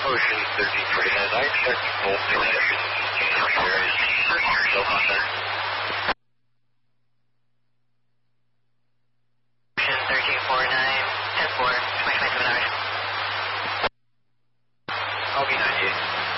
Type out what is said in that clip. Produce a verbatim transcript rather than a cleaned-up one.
Ocean thirteen forty-nine, I checked both directions in the areas. No contact. Ocean thirteen forty-nine, ten four, twenty-five hours. I'll be ninety-eight.